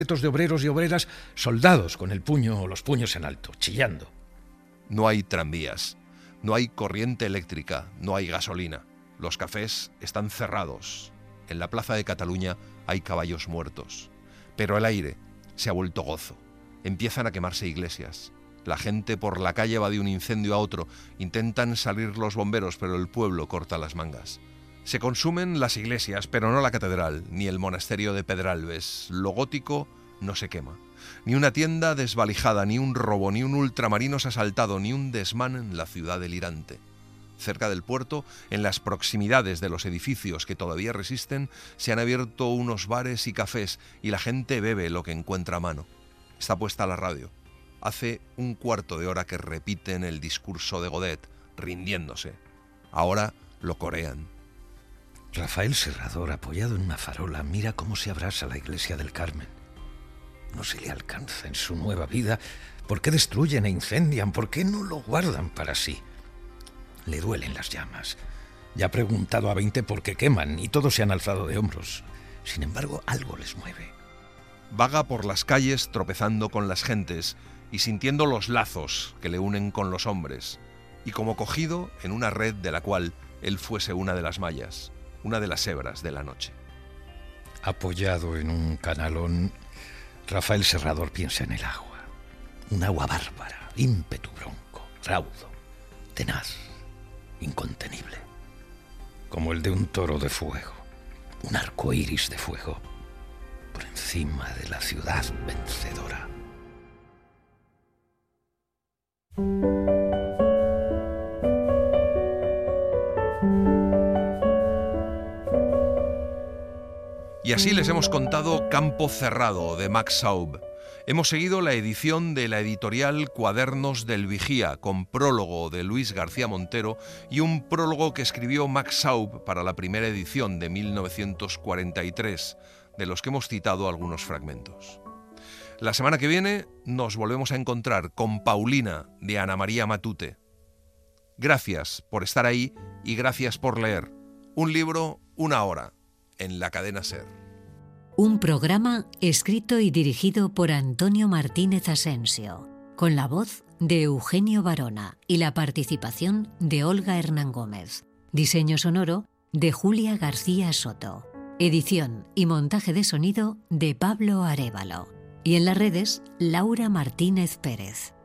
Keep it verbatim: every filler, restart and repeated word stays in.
de obreros y obreras, soldados con el puño o los puños en alto, chillando. No hay tranvías, no hay corriente eléctrica, no hay gasolina. Los cafés están cerrados. En la plaza de Cataluña hay caballos muertos. Pero el aire se ha vuelto gozo. Empiezan a quemarse iglesias. La gente por la calle va de un incendio a otro. Intentan salir los bomberos, pero el pueblo corta las mangas. Se consumen las iglesias, pero no la catedral, ni el monasterio de Pedralbes. Lo gótico no se quema. Ni una tienda desvalijada, ni un robo, ni un ultramarino se ha asaltado, ni un desmán en la ciudad delirante. Cerca del puerto, en las proximidades de los edificios que todavía resisten, se han abierto unos bares y cafés y la gente bebe lo que encuentra a mano. Está puesta la radio. Hace un cuarto de hora que repiten el discurso de Godet, rindiéndose. Ahora lo corean. Rafael Serrador, apoyado en una farola, mira cómo se abrasa la iglesia del Carmen. No se le alcanza en su nueva vida. ¿Por qué destruyen e incendian? ¿Por qué no lo guardan para sí? Le duelen las llamas. Ya ha preguntado a veinte por qué queman y todos se han alzado de hombros. Sin embargo, algo les mueve. Vaga por las calles tropezando con las gentes y sintiendo los lazos que le unen con los hombres, y como cogido en una red de la cual él fuese una de las mallas, una de las hebras de la noche. Apoyado en un canalón, Rafael Serrador piensa en el agua. Un agua bárbara, ímpetu bronco, raudo, tenaz, incontenible. Como el de un toro de fuego, un arco iris de fuego, por encima de la ciudad vencedora. Y así les hemos contado Campo Cerrado, de Max Schaub. Hemos seguido la edición de la editorial Cuadernos del Vigía, con prólogo de Luis García Montero y un prólogo que escribió Max Schaub para la primera edición de mil novecientos cuarenta y tres, de los que hemos citado algunos fragmentos. La semana que viene nos volvemos a encontrar con Paulina, de Ana María Matute. Gracias por estar ahí y gracias por leer. Un libro, una hora, en la cadena SER. Un programa escrito y dirigido por Antonio Martínez Asensio, con la voz de Eugenio Barona y la participación de Olga Hernán Gómez. Diseño sonoro de Julia García Soto. Edición y montaje de sonido de Pablo Arévalo. Y en las redes, Laura Martínez Pérez.